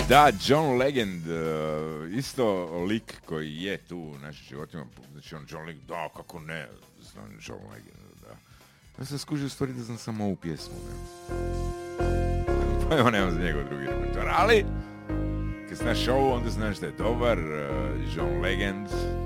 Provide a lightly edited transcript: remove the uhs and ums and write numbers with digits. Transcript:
Da, John Legend, isto lik koji je tu u našim životima, znači on John Legend, da, kako ne, znam John Legend, da. Ja sam skužio stvari da znam samo ovu pjesmu, ne. Pa evo nemam za njegov drugi repertoar, ali kad znaš ovu, onda znaš da je dobar, John Legend.